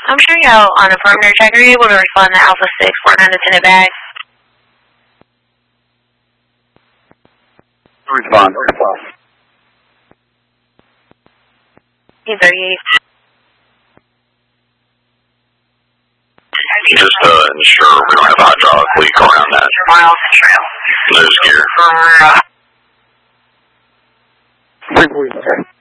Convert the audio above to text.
I'm sure y'all on a perimeter check are you able to respond to Alpha 6 49 Lieutenant Bag. Respond. He's 38. Just ensure we don't have a hydraulic leak around that Miles trail. nose gear. Okay.